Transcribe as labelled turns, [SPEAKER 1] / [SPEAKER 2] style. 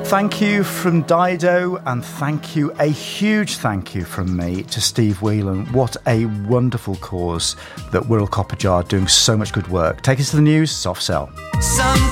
[SPEAKER 1] Thank you from Dido, and a huge thank you from me to Steve Whelan. What a wonderful cause that Wirral Copper Jar doing so much good work. Take us to the news, Soft Cell.